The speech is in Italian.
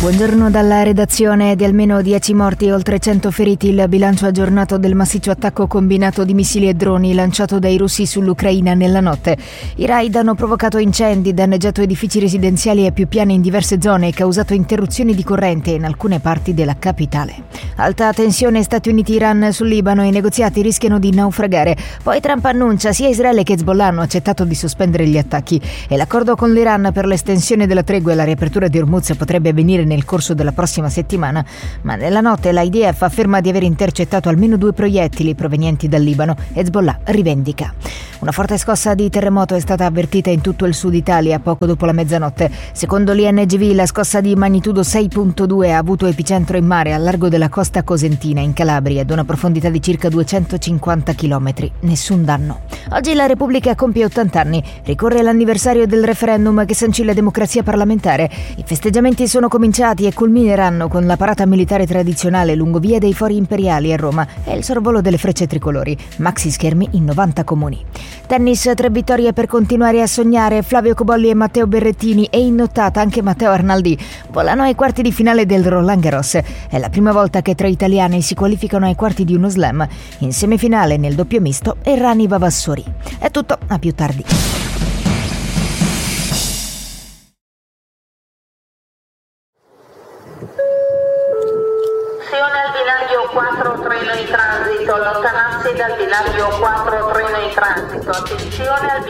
Buongiorno dalla redazione. Di almeno 10 morti e oltre 100 feriti il bilancio aggiornato del massiccio attacco combinato di missili e droni lanciato dai russi sull'Ucraina nella notte. I raid hanno provocato incendi, danneggiato edifici residenziali e più piani in diverse zone e causato interruzioni di corrente in alcune parti della capitale. Alta tensione Stati Uniti-Iran sul Libano, i negoziati rischiano di naufragare. Poi Trump annuncia sia Israele che Hezbollah hanno accettato di sospendere gli attacchi e l'accordo con l'Iran per l'estensione della tregua e la riapertura di Hormuz potrebbe avvenire nel corso della prossima settimana, ma nella notte l'IDF afferma di aver intercettato almeno 2 proiettili provenienti dal Libano. Hezbollah rivendica. Una forte scossa di terremoto è stata avvertita in tutto il sud Italia poco dopo la mezzanotte. Secondo l'INGV la scossa di magnitudo 6.2 ha avuto epicentro in mare al largo della costa cosentina in Calabria ad una profondità di circa 250 km. Nessun danno. Oggi la Repubblica compie 80 anni. Ricorre l'anniversario del referendum che sancì la democrazia parlamentare. I festeggiamenti sono cominciati e culmineranno con la parata militare tradizionale lungo via dei Fori Imperiali a Roma e il sorvolo delle frecce tricolori. Maxi schermi in 90 comuni. Tennis, 3 vittorie per continuare a sognare. Flavio Cobolli e Matteo Berrettini e in nottata anche Matteo Arnaldi volano ai quarti di finale del Roland Garros. È la prima volta che 3 italiani si qualificano ai quarti di uno slam. In semifinale nel doppio misto Errani Vavassori. È tutto, a più tardi. Al binario 4 treno in transito, allontanarsi dal binario 4 treno in transito, attenzione al